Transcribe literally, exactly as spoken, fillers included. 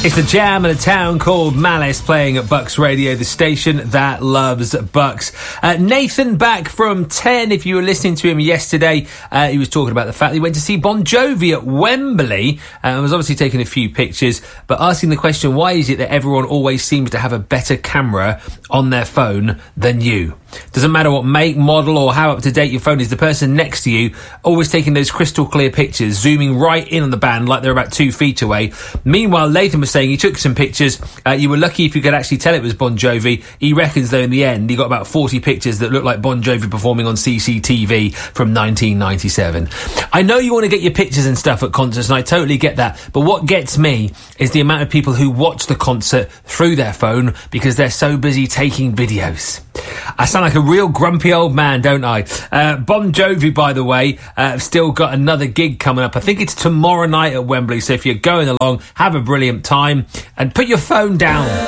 It's the jam in a town called Malice playing at Bucks Radio, the station that loves Bucks. Uh, Nathan back from ten. If you were listening to him yesterday, uh, he was talking about the fact that he went to see Bon Jovi at Wembley uh, and was obviously taking a few pictures, but asking the question, why is it that everyone always seems to have a better camera on their phone than you? Doesn't matter what make, model or how up-to-date your phone is, the person next to you always taking those crystal clear pictures, zooming right in on the band like they're about two feet away. Meanwhile, Nathan was saying he took some pictures. Uh, you were lucky if you could actually tell it was Bon Jovi. He reckons, though, in the end, he got about forty pictures that looked like Bon Jovi performing on C C T V from nineteen ninety-seven. I know you want to get your pictures and stuff at concerts, and I totally get that, but what gets me is the amount of people who watch the concert through their phone because they're so busy taking videos. I sound like a real grumpy old man, don't I? Uh, Bon Jovi, by the way, uh, still got another gig coming up. I think it's tomorrow night at Wembley, so if you're going along, have a brilliant time and put your phone down.